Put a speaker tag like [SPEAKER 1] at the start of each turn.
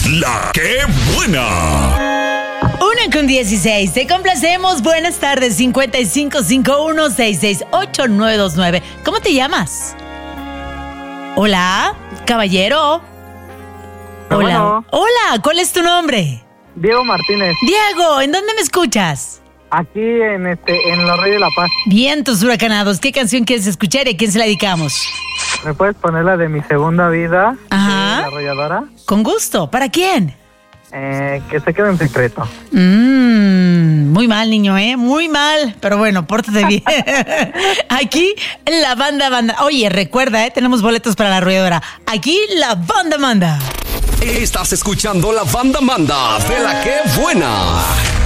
[SPEAKER 1] La que buena.
[SPEAKER 2] 1:16. Te complacemos. Buenas tardes. 5551668929. ¿Cómo te llamas? Hola, caballero. Hola.
[SPEAKER 3] Bueno.
[SPEAKER 2] Hola, ¿cuál es tu nombre?
[SPEAKER 3] Diego Martínez,
[SPEAKER 2] Diego, ¿en dónde me escuchas?
[SPEAKER 3] aquí en Los Reyes de la Paz.
[SPEAKER 2] Vientos huracanados. ¿Qué canción quieres escuchar y a quién se la dedicamos?
[SPEAKER 3] ¿Me puedes poner la de Mi Segunda Vida?
[SPEAKER 2] Ajá.
[SPEAKER 3] De La Arrolladora.
[SPEAKER 2] Con gusto. ¿Para quién?
[SPEAKER 3] Que se quede en secreto.
[SPEAKER 2] Muy mal, niño, muy mal. Pero bueno, pórtate bien. Aquí la banda. Oye, recuerda, tenemos boletos para la arrolladora. Aquí la banda manda.
[SPEAKER 1] Estás escuchando La Banda Manda de La que buena.